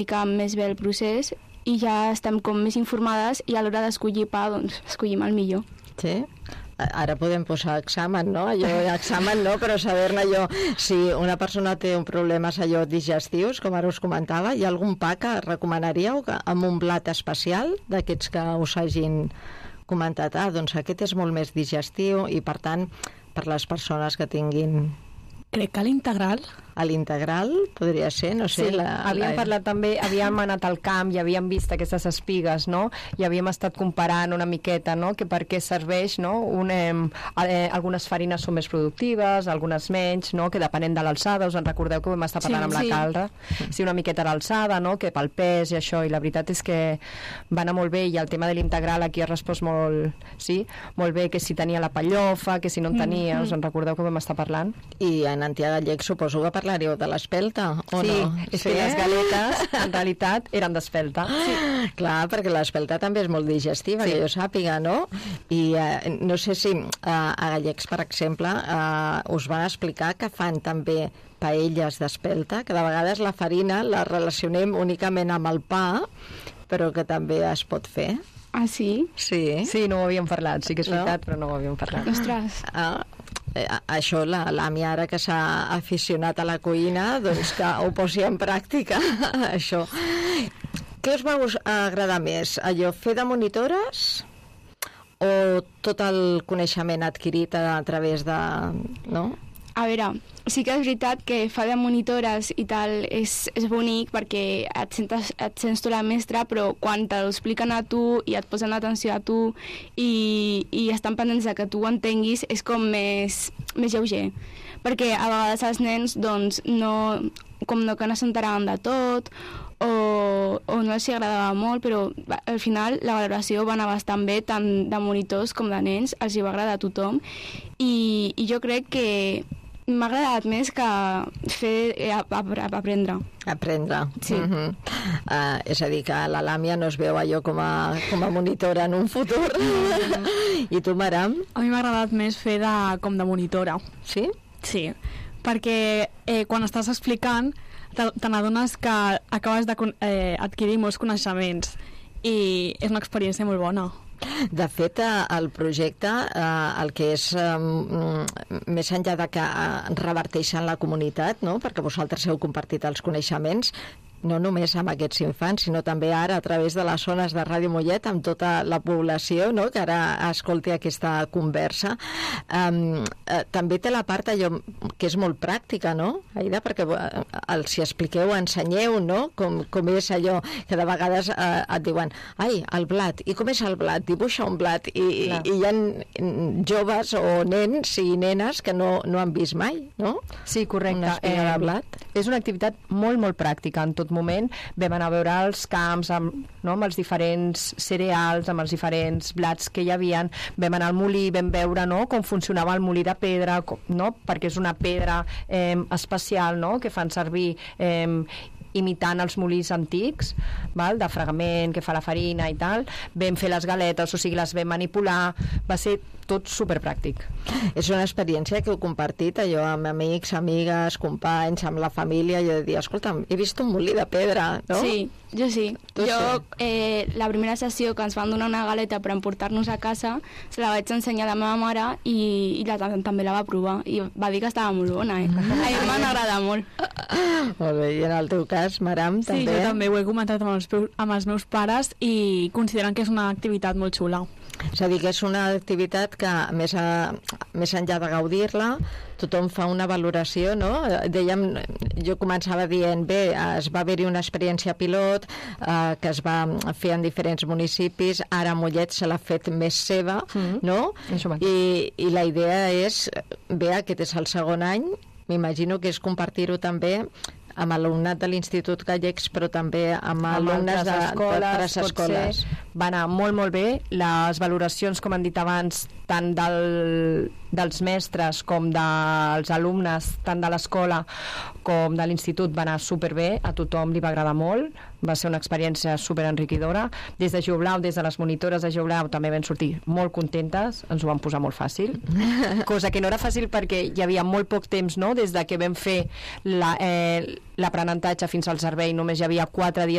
mica més bé el procés i ja estem com més informades i a l'hora d'escollir pa, doncs escollim el millor. Sí? Ara podem posar examen, no? Examen no, però saber-ne allò, si una persona té un problemes allò digestius, com ara us comentava, hi ha algun pa que recomanaríeu amb un blat especial d'aquests que us hagin comentat? Doncs aquest és molt més digestiu i, per tant, per les persones que tinguin... Crec que l'integral... A l'integral podria ser, no sé... Sí, havíem parlat també, havíem anat al camp i havíem vist aquestes espigues, no? I havíem estat comparant una miqueta, no?, que per què serveix, no? Algunes farines són més productives, algunes menys, no?, que depenent de l'alçada, us en recordeu que ho vam estar parlant amb la Calra? Sí, una miqueta d'alçada, no?, que pel pes i això, i la veritat és que va anar molt bé, i el tema de l'integral aquí ha respost molt, sí, molt bé, que si tenia la pellofa, que si no en tenia, us en recordeu que ho vam estar parlant? I en Antia Gallec suposo que parlaríeu de l'espelta, o sí, no? És que les galetes, en realitat, eren d'espelta. Sí. Clar, perquè l'espelta també és molt digestiva, que jo sàpiga, no? I no sé si a Gallecs, per exemple, us van explicar que fan també paelles d'espelta, que de vegades la farina la relacionem únicament amb el pa, però que també es pot fer. Ah, sí? Sí. Sí, no ho havíem parlat, sí que és veritat, però no ho havíem parlat. Ostres. Això, l'Ami ara que s'ha aficionat a la cuina, doncs que ho posi en pràctica, això. Què us va agradar més? Allò, fer de monitores o tot el coneixement adquirit a través de... no? A veure, sí que és veritat que fa de monitores i tal és bonic perquè et sents tu la mestra, però quan te l'expliquen a tu i et posen atenció a tu i estan pendents de que tu ho entenguis, és com més lleuger. Perquè a vegades els nens doncs, no que no s'enteraven de tot o no els agradava molt, però al final la valoració va anar bastant bé, tant de monitors com de nens, els hi va agradar a tothom i jo crec que m'ha agradat més que fer aprendre. Aprendre. Sí. És a dir, que la Làmia no es veu allò com a monitora en un futur. I tu, Maram? A mi m'ha agradat més fer com de monitora. Sí? Sí, perquè quan estàs explicant te n'adones que acabes d'adquirir molts coneixements i és una experiència molt bona. De fet, el projecte, el que és més enllà de que reverteix en la comunitat, no? Perquè vosaltres heu compartit els coneixements, no només amb aquests infants, sinó també ara a través de les zones de Ràdio Mollet amb tota la població, no?, que ara escolti aquesta conversa. També té la part allò que és molt pràctica, no, Aida? Perquè si expliqueu, ensenyeu, no?, com és allò que de vegades et diuen, ai, el blat, i com és el blat? Dibuixa un blat, i hi ha joves o nens i nenes que no han vist mai, no? Sí, correcte. Una espiga de blat. És una activitat molt, molt pràctica en tot moment. Vam anar a veure els camps amb els diferents cereals, amb els diferents blats que hi havia. Vam anar al molí, vam veure com funcionava el molí de pedra, no? Perquè és una pedra especial, no?, que fan servir imitant els molins antics, de fregament que fa la farina i tal. Vam fer les galetes, o sigui, les vam manipular, va ser tot superpràctic. És una experiència que heu compartit allò amb amics, amigues, companys, amb la família, i de dir, escolta'm, he vist un molí de pedra, no? Sí, jo sí. La primera sessió que ens van donar una galeta per emportar-nos a casa, se la vaig ensenyar a la meva mare i també la va provar i va dir que estava molt bona, A mi m'han agradat molt. Molt bé, i en el teu cas, Maram, també? Sí, jo també ho he comentat amb els meus pares i consideren que és una activitat molt xula. És a dir, que és una activitat que, més enllà de gaudir-la, tothom fa una valoració, no? Dèiem, jo començava dient, bé, va haver-hi una experiència pilot que es va fer en diferents municipis, ara Mollet se l'ha fet més seva, no? I la idea és, bé, aquest és el segon any, m'imagino que és compartir-ho també amb alumnat de l'Institut Gallecs, però també amb alumnes d'altres escoles. va anar molt, molt bé. Les valoracions, com han dit abans, tant dels mestres com dels alumnes, tant de l'escola com de l'institut, va anar superbé, a tothom li va agradar molt, va ser una experiència superenriquidora. Des de Geoblau, des de les monitores de Geoblau, també vam sortir molt contentes, ens ho vam posar molt fàcil, cosa que no era fàcil perquè hi havia molt poc temps, no? Des de que vam fer l'aprenentatge fins al servei, només hi havia 4 dies